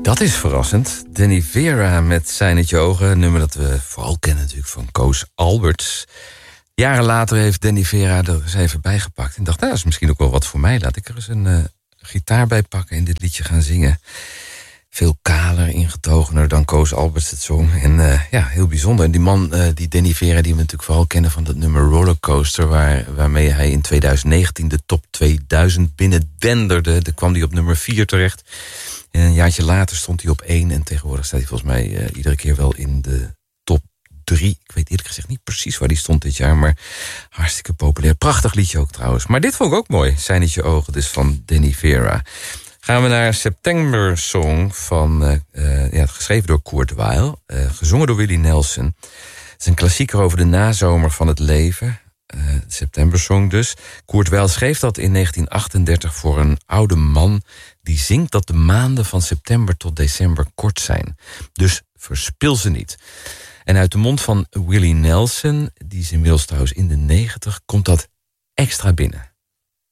Dat is verrassend. Danny Vera met Zijn het je ogen. Een nummer dat we vooral kennen natuurlijk van Koos Alberts. Jaren later heeft Danny Vera er eens even bijgepakt. En dacht, dat is misschien ook wel wat voor mij. Laat ik er eens een gitaar bij pakken en dit liedje gaan zingen. Veel kaler, ingetogener dan Koos Alberts het zong. En heel bijzonder. En die man, die Danny Vera, die we natuurlijk vooral kennen van dat nummer Rollercoaster, waarmee hij in 2019 de top 2000 binnendenderde. Daar kwam hij op nummer 4 terecht. En een jaartje later stond hij op 1. En tegenwoordig staat hij volgens mij iedere keer wel in de top 3. Ik weet eerlijk gezegd niet precies waar die stond dit jaar. Maar hartstikke populair. Prachtig liedje ook trouwens. Maar dit vond ik ook mooi. Zijn het je ogen, dus van Danny Vera. Gaan we naar September Song van geschreven door Kurt Weill. Gezongen door Willie Nelson. Het is een klassieker over de nazomer van het leven. September Song dus. Kurt Weill schreef dat in 1938 voor een oude man die zingt dat de maanden van september tot december kort zijn. Dus verspil ze niet. En uit de mond van Willie Nelson, die is inmiddels trouwens in de 90, komt dat extra binnen.